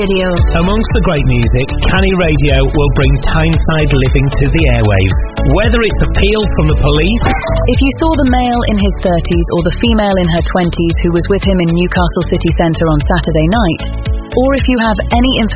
Radio. Amongst the great music, Canny Radio will bring Tyneside living to the airwaves. Whether it's appeal from the police... If you saw the male in his 30s or the female in her 20s who was with him in Newcastle City Centre on Saturday night, or if you have any information